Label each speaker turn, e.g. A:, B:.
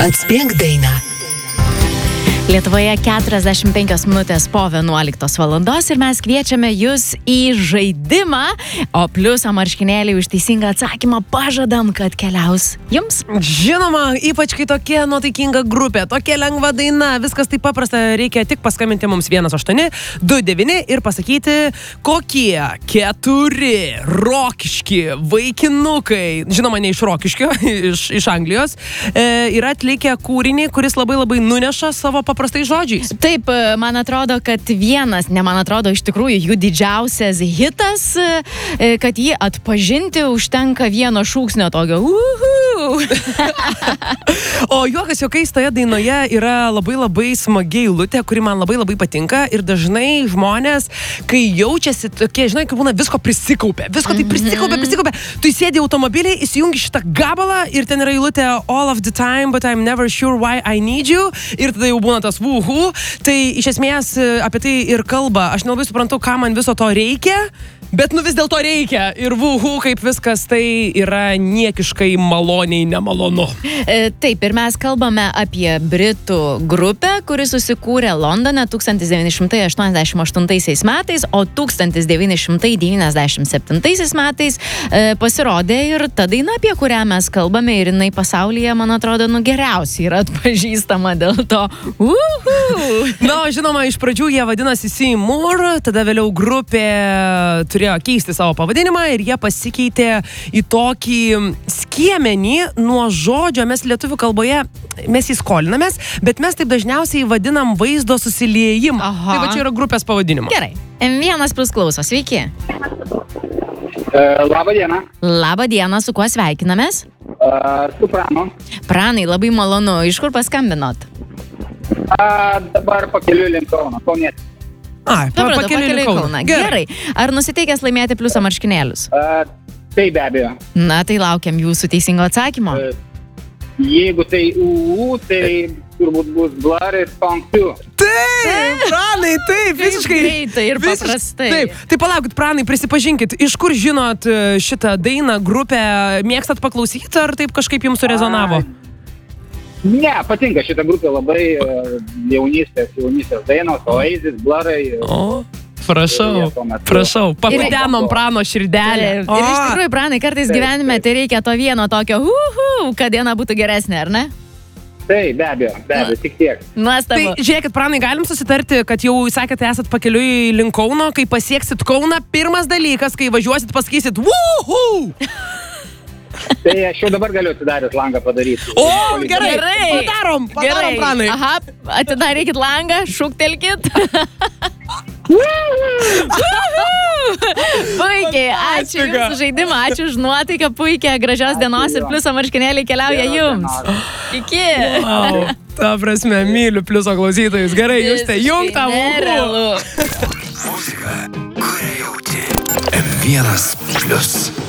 A: Atspėk dainą.
B: Lietuvoje 45 minutės po 11 valandos ir mes kviečiame jūs į žaidimą, o pliusą marškinėlį už teisingą atsakymą pažadam, kad keliaus jums.
C: Žinoma, ypač kai tokia nuotaikinga grupė, tokia lengva daina, viskas taip paprasta, reikia tik paskambinti mums 1829 ir pasakyti, kokie 4 rokiški vaikinukai, žinoma, ne iš Rokiškio, iš Anglijos, yra atlikę kūrinį, kuris labai nuneša savo paprastai žodžiais.
B: Taip, man atrodo, kad iš tikrųjų jų didžiausias hitas, kad jį atpažinti užtenka vieno šūksnio tokio
C: O juokas juokais toje dainoje yra labai smagi eilutė, kuri man labai patinka ir dažnai žmonės, kai jaučiasi tokie, žinai, kai būna visko prisikaupė, prisikaupė, tu įsėdi automobilį, įsijungi šitą gabalą ir ten yra eilutė all of the time, but I'm never sure why I need you ir tada jau būna tas woohoo, tai iš esmės apie tai ir kalba. Aš nelabai suprantu, ką man viso to reikia, bet vis dėlto reikia. Ir woohoo, kaip viskas, tai yra niekiškai maloniai nemalonu.
B: Taip, ir mes kalbame apie britų grupę, kuri susikūrė Londone 1988 metais, o 1997 metais pasirodė ir ta daina, apie kurią mes kalbame, ir jinai pasaulyje, man atrodo, geriausiai yra atpažįstama dėl to.
C: Na, žinoma, iš pradžių jie vadinasi Seymour, tada vėliau grupė turėjo keisti savo pavadinimą ir jie pasikeitė į tokį skiemenį nuo žodžio. Mes lietuvių kalboje, mes jį skolinamės, bet mes taip dažniausiai vadinam vaizdo susiliejimą. Tai va čia yra grupės pavadinimas.
B: Gerai. M1 plus klauso. Sveiki.
D: Labą dieną.
B: Labą dieną. Su kuo sveikinamės?
D: Su Pranu.
B: Pranai, labai malonu. Iš kur paskambinot?
D: Dabar pakeliu link Kauno. Kaunietis.
B: Pakeliu link Kauną. Gerai. Ar nusiteikęs laimėti pliusą marškinėlius?
D: Tai be abejo.
B: Na, tai laukiam jūsų teisingo atsakymo.
D: Jeigu tai tai turbūt bus Blur ir Funk 2.
C: Taip, Pranai, taip, visiškai.
B: Greitai ir paprastai.
C: Taip, tai palaukit, Pranai, prisipažinkit, iš kur žinot šitą dainą, grupę, mėgstat paklausyti, ar taip kažkaip jums surezonavo?
D: Ne, patinka šitą grupę labai jaunystės dainos, Oasis, Blurai.
C: Prašau, pakutenom Prano širdelę.
B: Ir iš tikrųjų, Pranai, kartais gyvenime tai reikia to vieno tokio kad diena būtų geresnė, ar ne?
D: Taip, be abejo, tik tiek.
B: Nuostabu.
C: Tai žiūrėkit, Pranai, galim susitarti, kad jau sakėte, esat pakeliui link Kauno, kai pasieksit Kauną, pirmas dalykas, kai važiuosit, pasakysit woohoo!
D: Tai aš jau dabar galiu atidaręs langą padaryti.
C: O, gerai. Padarom, Pranai.
B: Aha, atidarykit langą, šūktelkit. Puikiai, ačiū jums už žaidimą, ačiū už nuotaiką, puikiai, gražios dienos ir pliuso marškinėliai keliauja jums. Iki.
C: Wow, ta prasme, myliu pliuso klausytojus. Gerai, jūs tai jungtą.
B: Nerealu.
A: Muzika, kurią jauti. M1 plius.